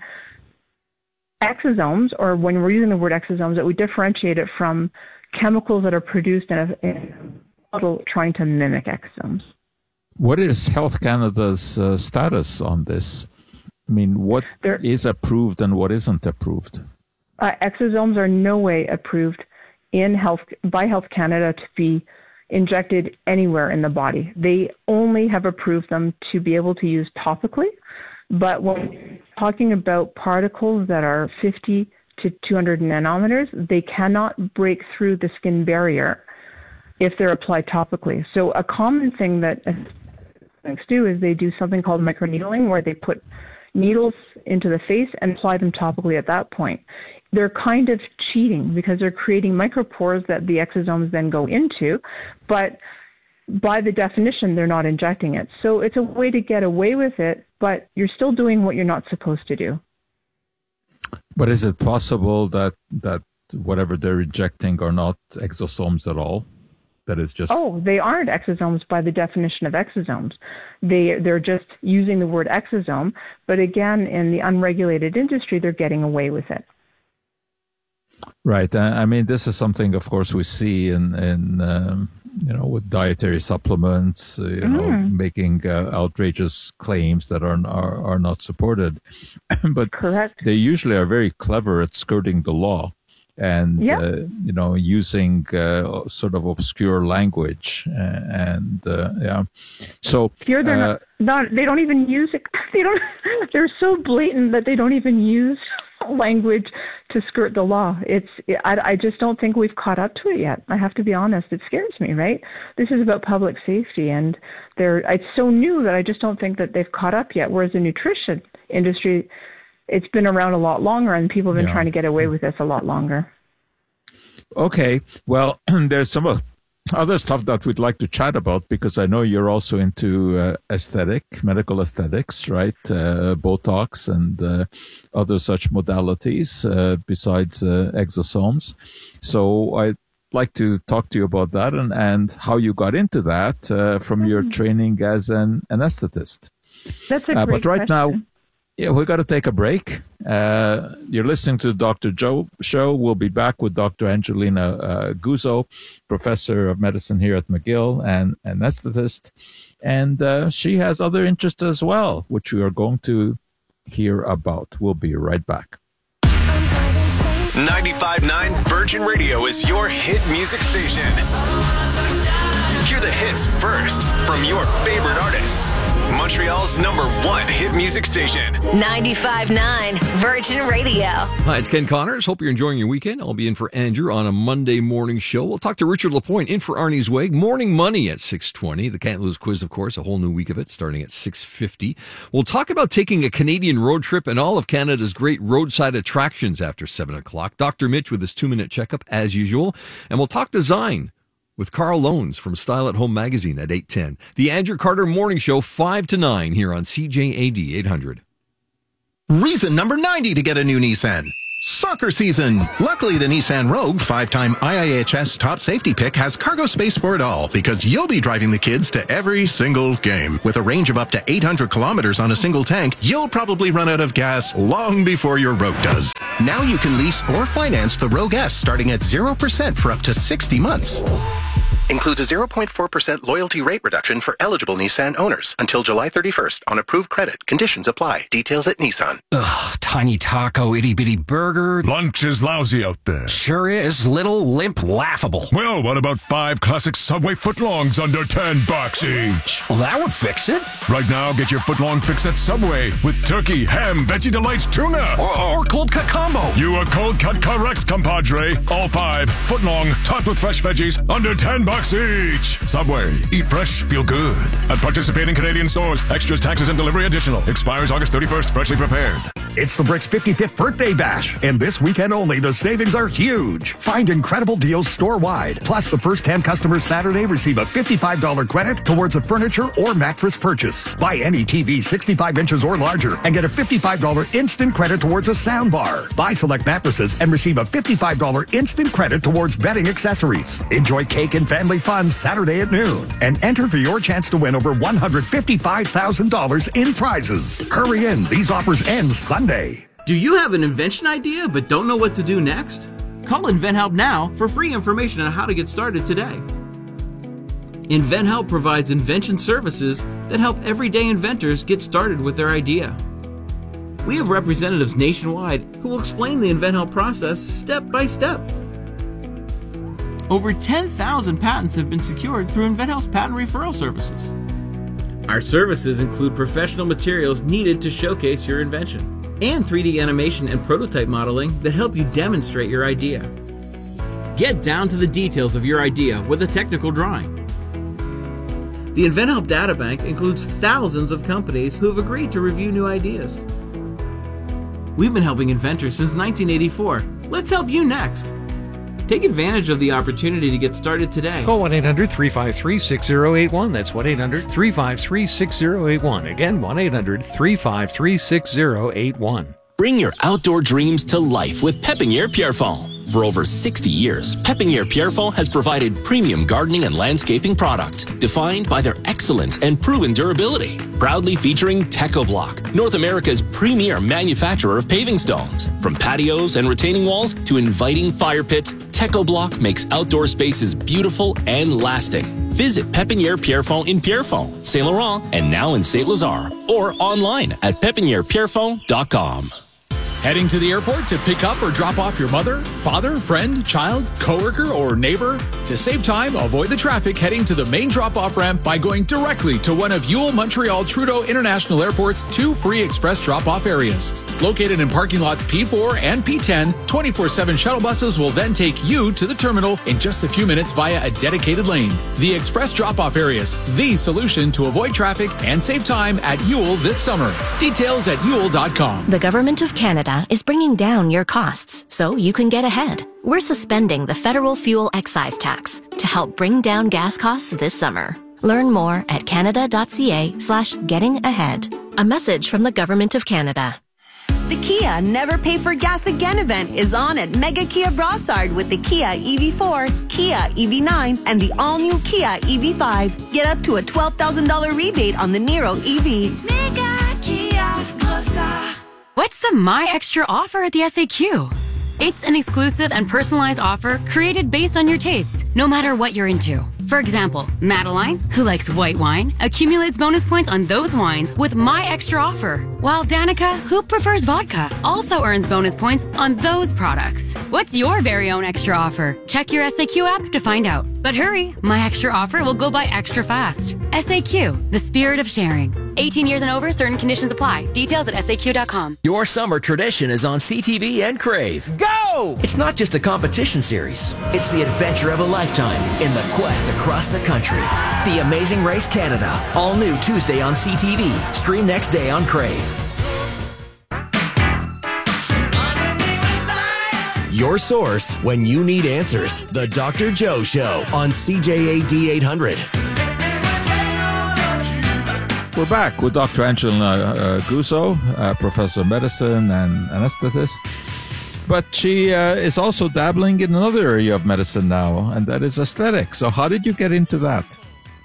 exosomes, or when we're using the word exosomes, that we differentiate it from chemicals that are produced in a bottle trying to mimic exosomes. What is Health Canada's status on this? I mean, what is approved and what isn't approved? Exosomes are no way approved by Health Canada to be injected anywhere in the body. They only have approved them to be able to use topically. But when you're talking about particles that are 50 to 200 nanometers, they cannot break through the skin barrier if they're applied topically. So a common thing that clinics do is they do something called microneedling, where they put needles into the face and apply them topically at that point. They're kind of cheating because they're creating micropores that the exosomes then go into, but by the definition, they're not injecting it. So it's a way to get away with it, but you're still doing what you're not supposed to do. But is it possible that whatever they're injecting are not exosomes at all? That is just... Oh, they aren't exosomes by the definition of exosomes. They're just using the word exosome, but again, in the unregulated industry, they're getting away with it. Right. I mean, this is something, of course, we see in with dietary supplements, making outrageous claims that are not supported. But correct. They usually are very clever at skirting the law and, using sort of obscure language. So here they're they don't even use it. They're so blatant that they don't even use language to skirt the law. I just don't think we've caught up to it yet. I have to be honest. It scares me, right? This is about public safety, and it's so new that I just don't think that they've caught up yet. Whereas the nutrition industry, it's been around a lot longer, and people have been trying to get away with this a lot longer. Okay. Well, there's some other stuff that we'd like to chat about, because I know you're also into medical aesthetics, right? Botox and other such modalities besides exosomes. So I'd like to talk to you about that and how you got into that from your training as an anesthetist. That's a great But right question. now, we've got to take a break. You're listening to the Dr. Joe Show. We'll be back with Dr. Angelina Guzzo, professor of medicine here at McGill and anesthetist. And she has other interests as well, which we are going to hear about. We'll be right back. 95.9 Virgin Radio is your hit music station. Hear the hits first from your favorite artists. Montreal's #1 hit music station. 95.9 Virgin Radio. Hi, it's Ken Connors. Hope you're enjoying your weekend. I'll be in for Andrew on a Monday morning show. We'll talk to Richard Lapointe in for Arnie's Wig. Morning Money at 6:20. The Can't Lose quiz, of course, a whole new week of it starting at 6:50. We'll talk about taking a Canadian road trip and all of Canada's great roadside attractions after 7 o'clock. Dr. Mitch with his 2-minute checkup as usual. And we'll talk design with Carl Loans from Style at Home magazine at 8:10. The Andrew Carter Morning Show, 5 to 9 here on CJAD 800. Reason number 90 to get a new Nissan. Soccer season. Luckily, the Nissan Rogue, 5-time IIHS top safety pick, has cargo space for it all because you'll be driving the kids to every single game. With a range of up to 800 kilometers on a single tank, you'll probably run out of gas long before your Rogue does. Now you can lease or finance the Rogue S starting at 0% for up to 60 months. Includes a 0.4% loyalty rate reduction for eligible Nissan owners until July 31st on approved credit. Conditions apply. Details at Nissan. Ugh, tiny taco, itty-bitty burger. Lunch is lousy out there. Sure is. Little, limp, laughable. Well, what about 5 classic Subway footlongs under $10 each? Well, that would fix it. Right now, get your footlong fix at Subway with turkey, ham, Veggie Delights, tuna. Or cold cut combo. You are cold cut correct, compadre. All 5 footlong, topped with fresh veggies, under $10 each. Subway. Eat fresh, feel good. At participating Canadian stores. Extras, taxes, and delivery additional. Expires August 31st. Freshly prepared. It's the Bricks 55th birthday bash, and this weekend only, the savings are huge. Find incredible deals store-wide. Plus, the first 10 customers Saturday receive a $55 credit towards a furniture or mattress purchase. Buy any TV 65 inches or larger and get a $55 instant credit towards a sound bar. Buy select mattresses and receive a $55 instant credit towards bedding accessories. Enjoy cake and family fun Saturday at noon and enter for your chance to win over $155,000 in prizes. Hurry in. These offers end Sunday. Do you have an invention idea but don't know what to do next? Call InventHelp now for free information on how to get started today. InventHelp provides invention services that help everyday inventors get started with their idea. We have representatives nationwide who will explain the InventHelp process step by step. Over 10,000 patents have been secured through InventHelp's patent referral services. Our services include professional materials needed to showcase your invention and 3D animation and prototype modeling that help you demonstrate your idea. Get down to the details of your idea with a technical drawing. The InventHelp Databank includes thousands of companies who have agreed to review new ideas. We've been helping inventors since 1984. Let's help you next. Take advantage of the opportunity to get started today. Call 1-800-353-6081. That's 1-800-353-6081. Again, 1-800-353-6081. Bring your outdoor dreams to life with Pepiniere Pierrefonds. For over 60 years, Pepiniere Pierrefonds has provided premium gardening and landscaping products defined by their excellent and proven durability. Proudly featuring TechoBlock, North America's premier manufacturer of paving stones. From patios and retaining walls to inviting fire pits, TechoBlock makes outdoor spaces beautiful and lasting. Visit Pepiniere Pierrefonds in Pierrefonds, Saint Laurent, and now in Saint Lazare, or online at pepinierepierrefonds.com. Heading to the airport to pick up or drop off your mother, father, friend, child, coworker, or neighbor? To save time, avoid the traffic heading to the main drop-off ramp by going directly to one of Ewell Montreal Trudeau International Airport's 2 free express drop-off areas. Located in parking lots P4 and P10, 24/7 shuttle buses will then take you to the terminal in just a few minutes via a dedicated lane. The express drop-off areas, the solution to avoid traffic and save time at Ewell this summer. Details at ewell.com. The Government of Canada is bringing down your costs so you can get ahead. We're suspending the federal fuel excise tax to help bring down gas costs this summer. Learn more at canada.ca/gettingahead. A message from the Government of Canada. The Kia Never Pay for Gas Again event is on at Mega Kia Brossard with the Kia EV4, Kia EV9, and the all-new Kia EV5. Get up to a $12,000 rebate on the Niro EV. Mega Kia Brossard. What's the My Extra offer at the SAQ? It's an exclusive and personalized offer created based on your tastes, no matter what you're into. For example, Madeline, who likes white wine, accumulates bonus points on those wines with My Extra offer, while Danica, who prefers vodka, also earns bonus points on those products. What's your very own extra offer? Check your SAQ app to find out. But hurry, my extra offer will go by extra fast. SAQ, the spirit of sharing. 18 years and over, certain conditions apply. Details at SAQ.com. Your summer tradition is on CTV and Crave. Go! It's not just a competition series. It's the adventure of a lifetime in the quest across the country. The Amazing Race Canada. All new Tuesday on CTV. Stream next day on Crave. Your source when you need answers. The Dr. Joe Show on CJAD 800. We're back with Dr. Angelina Guzzo, professor of medicine and anesthetist. But she is also dabbling in another area of medicine now, and that is aesthetics. So how did you get into that?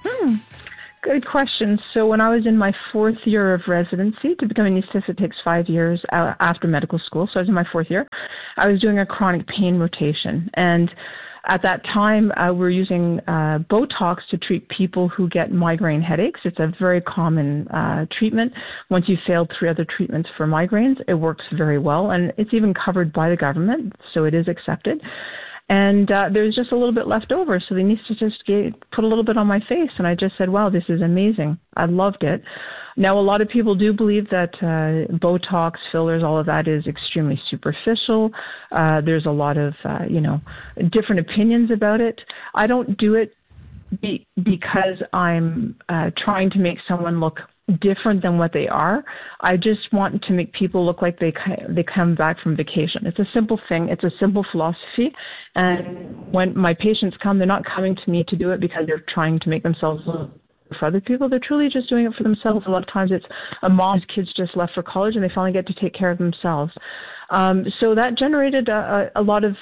Good question. So when I was in my 4th year of residency, to become an anesthetist, it takes 5 years after medical school. So I was in my 4th year. I was doing a chronic pain rotation. And at that time, we're using Botox to treat people who get migraine headaches. It's a very common treatment. Once you've failed 3 other treatments for migraines, it works very well. And it's even covered by the government, so it is accepted. And there's just a little bit left over, so they need to just put a little bit on my face. And I just said, wow, this is amazing. I loved it. Now, a lot of people do believe that Botox, fillers, all of that is extremely superficial. There's a lot of, different opinions about it. I don't do it because I'm trying to make someone look different than what they are. I just want to make people look like they come back from vacation. It's a simple thing. It's a simple philosophy. And when my patients come, they're not coming to me to do it because they're trying to make themselves look for other people. They're truly just doing it for themselves. A lot of times it's a mom's kids just left for college and they finally get to take care of themselves. So that generated a lot of,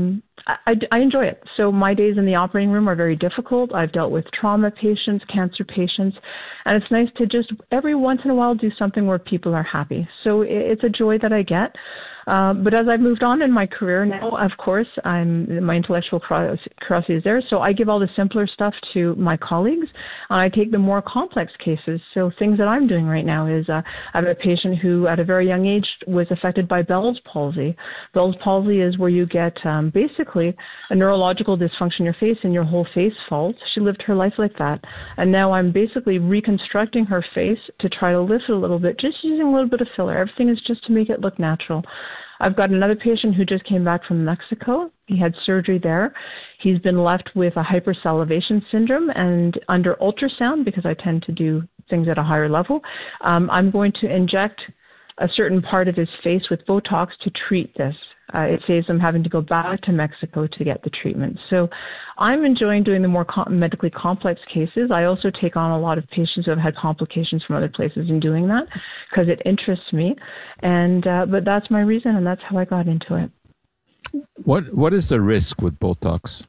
I enjoy it. So my days in the operating room are very difficult. I've dealt with trauma patients, cancer patients, and it's nice to just every once in a while do something where people are happy. So it's a joy that I get. But as I've moved on in my career now, of course, my intellectual curiosity is there. So I give all the simpler stuff to my colleagues, and I take the more complex cases. So things that I'm doing right now is I have a patient who at a very young age was affected by Bell's palsy. Bell's palsy is where you get basically a neurological dysfunction in your face and your whole face falls. She lived her life like that. And now I'm basically reconstructing her face to try to lift it a little bit, just using a little bit of filler. Everything is just to make it look natural. I've got another patient who just came back from Mexico. He had surgery there. He's been left with a hypersalivation syndrome, and under ultrasound, because I tend to do things at a higher level, I'm going to inject a certain part of his face with Botox to treat this. It saves them having to go back to Mexico to get the treatment. So I'm enjoying doing the more medically complex cases. I also take on a lot of patients who have had complications from other places in doing that because it interests me. And but that's my reason, and that's how I got into it. What is the risk with Botox?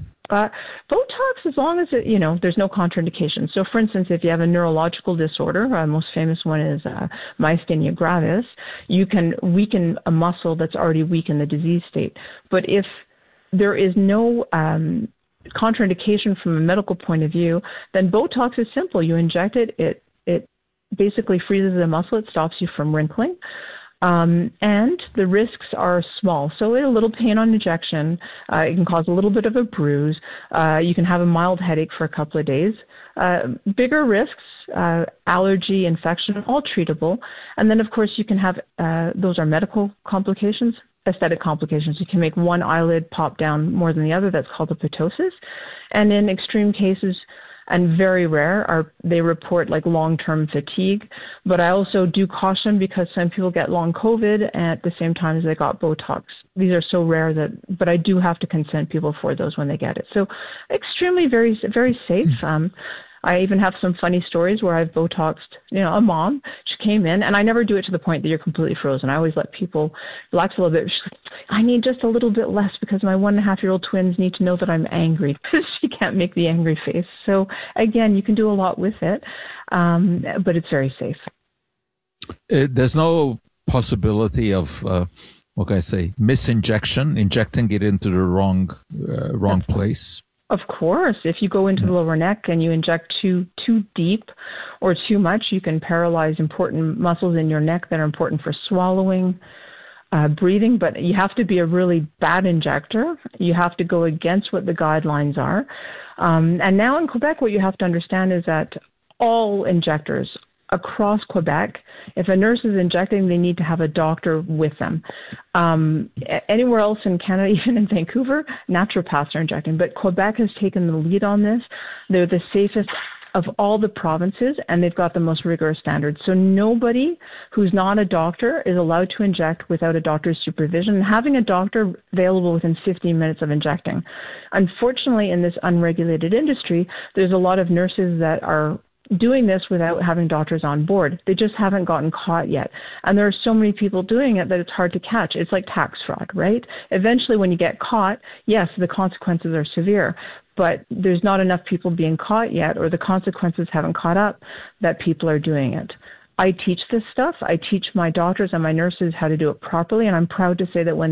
Botox, as long as there's no contraindication. So, for instance, if you have a neurological disorder, most famous one is myasthenia gravis, you can weaken a muscle that's already weak in the disease state. But if there is no contraindication from a medical point of view, then Botox is simple. You inject it, it basically freezes the muscle, it stops you from wrinkling. And the risks are small. So a little pain on injection, it can cause a little bit of a bruise. You can have a mild headache for a couple of days. Bigger risks, allergy, infection, all treatable. And then, of course, you can have, those are medical complications, aesthetic complications. You can make one eyelid pop down more than the other. That's called a ptosis. And in extreme cases, and very rare, they report like long-term fatigue. But I also do caution because some people get long COVID at the same time as they got Botox. These are so rare but I do have to consent people for those when they get it. So extremely, very, very safe. I even have some funny stories where I've Botoxed, a mom. She came in, and I never do it to the point that you're completely frozen. I always let people relax a little bit. She's like, I need just a little bit less because my 1.5-year-old twins need to know that I'm angry because she can't make the angry face. So again, you can do a lot with it, but it's very safe. There's no possibility of, misinjection, injecting it into the wrong place. Of course, if you go into the lower neck and you inject too deep or too much, you can paralyze important muscles in your neck that are important for swallowing. breathing, but you have to be a really bad injector. You have to go against what the guidelines are. And now in Quebec, what you have to understand is that all injectors across Quebec, if a nurse is injecting, they need to have a doctor with them. Anywhere else in Canada, even in Vancouver, naturopaths are injecting. But Quebec has taken the lead on this. They're the safest of all the provinces, and they've got the most rigorous standards. So nobody who's not a doctor is allowed to inject without a doctor's supervision, and having a doctor available within 15 minutes of injecting. Unfortunately, in this unregulated industry, there's a lot of nurses that are doing this without having doctors on board. They just haven't gotten caught yet. And there are so many people doing it that it's hard to catch. It's like tax fraud, right? Eventually, when you get caught, yes, the consequences are severe, but there's not enough people being caught yet, or the consequences haven't caught up that people are doing it. I teach this stuff. I teach my doctors and my nurses how to do it properly, and I'm proud to say that when